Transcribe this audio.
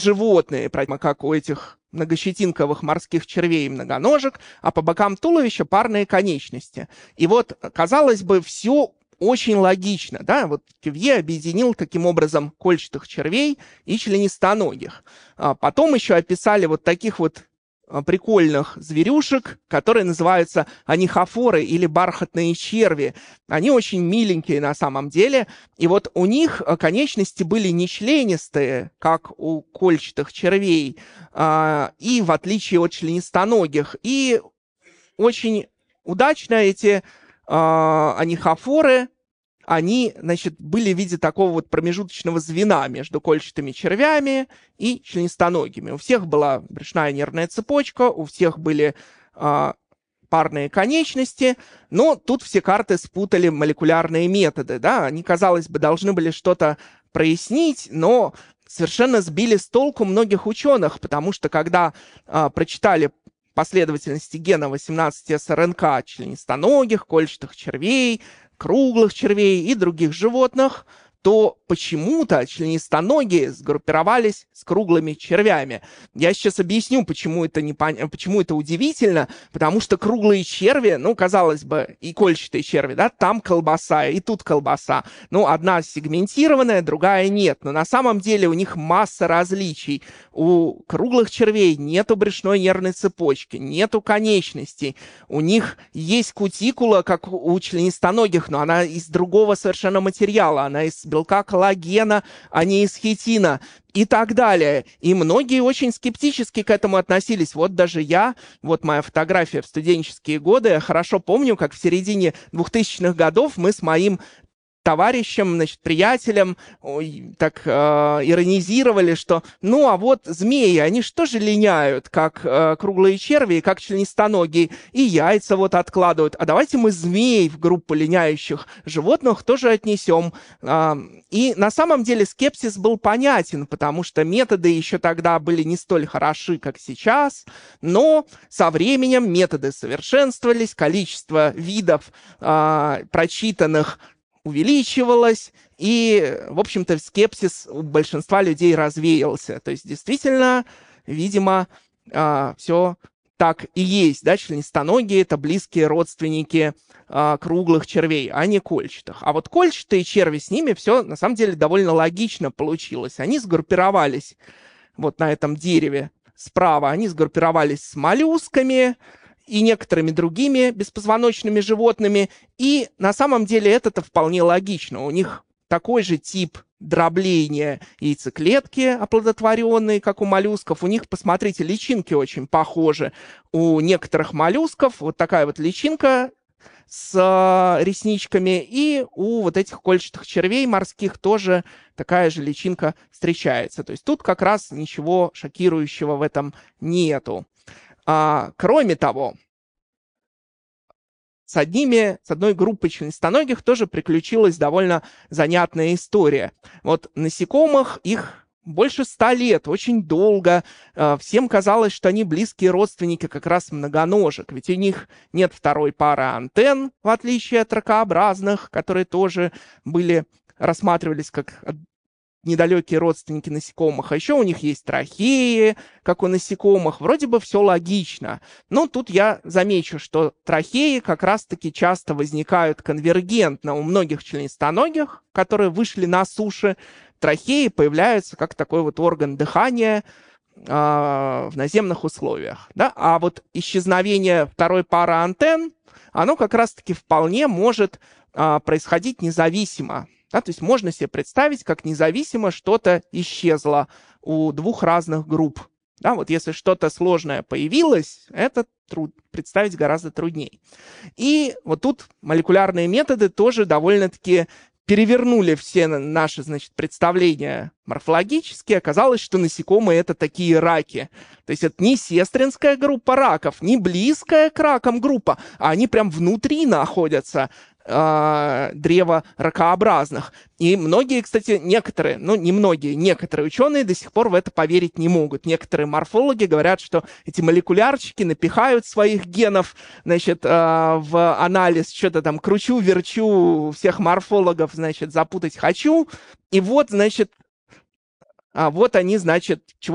животные, прямо как у этих многощетинковых морских червей и многоножек, а по бокам туловища парные конечности. И вот, казалось бы, все очень логично, да, вот Кювье объединил таким образом кольчатых червей и членистоногих. Потом еще описали вот таких вот прикольных зверюшек, которые называются анихофоры или бархатные черви. Они очень миленькие на самом деле. И вот у них конечности были не членистые, как у кольчатых червей, и в отличие от членистоногих. И очень удачно эти анихофоры, они, значит, были в виде такого вот промежуточного звена между кольчатыми червями и членистоногими. У всех была брюшная нервная цепочка, у всех были парные конечности, но тут все карты спутали молекулярные методы, да, они, казалось бы, должны были что-то прояснить, но совершенно сбили с толку многих ученых, потому что когда прочитали последовательности гена 18 СРНК членистоногих, кольчатых червей, круглых червей и других животных, то почему-то членистоногие сгруппировались с круглыми червями. Я сейчас объясню, почему это удивительно, потому что круглые черви, ну, казалось бы, и кольчатые черви, да, там колбаса, и тут колбаса. Ну, одна сегментированная, другая нет. Но на самом деле у них масса различий. У круглых червей нету брюшной нервной цепочки, нету конечностей. У них есть кутикула, как у членистоногих, но она из другого совершенно материала. Она из белка коллагена, а не из хитина и так далее. И многие очень скептически к этому относились. Вот даже я, вот моя фотография в студенческие годы, я хорошо помню, как в середине 2000-х годов мы с моим товарищем, значит, приятелем, так иронизировали, что ну а вот змеи, они что же линяют, как круглые черви, как членистоногие, и яйца вот откладывают. А давайте мы змей в группу линяющих животных тоже отнесем. И на самом деле скепсис был понятен, потому что методы еще тогда были не столь хороши, как сейчас, но со временем методы совершенствовались, количество видов прочитанных увеличивалось, и, в общем-то, скепсис у большинства людей развеялся. То есть, действительно, видимо, все так и есть, да, членистоногие — это близкие родственники круглых червей, а не кольчатых. А вот кольчатые черви, с ними все, на самом деле, довольно логично получилось. Они сгруппировались вот на этом дереве справа, они сгруппировались с моллюсками и некоторыми другими беспозвоночными животными. И на самом деле это-то вполне логично. У них такой же тип дробления яйцеклетки оплодотворенные, как у моллюсков. У них, посмотрите, личинки очень похожи. У некоторых моллюсков вот такая вот личинка с ресничками, и у вот этих кольчатых червей морских тоже такая же личинка встречается. То есть тут как раз ничего шокирующего в этом нету. Кроме того, с одной группой членистоногих тоже приключилась довольно занятная история. Вот насекомых их больше 100 лет, очень долго. Всем казалось, что они близкие родственники как раз многоножек, ведь у них нет второй пары антенн, в отличие от ракообразных, которые тоже рассматривались как недалекие родственники насекомых. А еще у них есть трахеи, как у насекомых. Вроде бы все логично. Но тут я замечу, что трахеи как раз-таки часто возникают конвергентно у многих членистоногих, которые вышли на суше. Трахеи появляются как такой вот орган дыхания в наземных условиях. Да? А вот исчезновение второй пары антенн, оно как раз-таки вполне может происходить независимо. Да, то есть можно себе представить, как независимо что-то исчезло у двух разных групп. Да, вот если что-то сложное появилось, это представить гораздо труднее. И вот тут молекулярные методы тоже довольно-таки перевернули все наши, значит, представления морфологические. Оказалось, что насекомые — это такие раки. То есть это не сестринская группа раков, не близкая к ракам группа, а они прям внутри находятся древа ракообразных. И многие, кстати, некоторые, ну не многие, некоторые ученые до сих пор в это поверить не могут. Некоторые морфологи говорят, что эти молекулярчики напихают своих генов, значит, в анализ, что-то там кручу-верчу, всех морфологов, значит, запутать хочу. И вот, значит, вот они, значит, чего